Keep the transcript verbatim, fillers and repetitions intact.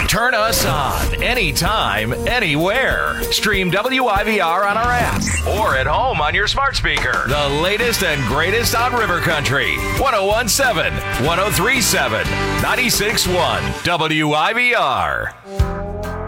Turn us on anytime, anywhere. Stream W I V R on our app or at home on your smart speaker. The latest and greatest on River Country. one oh one point seven, one oh three point seven, ninety-six point one W I V R.